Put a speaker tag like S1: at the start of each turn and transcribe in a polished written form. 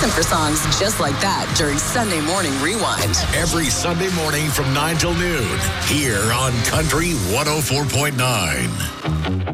S1: Listen for songs just like that during Sunday Morning Rewind.
S2: Every Sunday morning from 9 till noon, here on Country 104.9.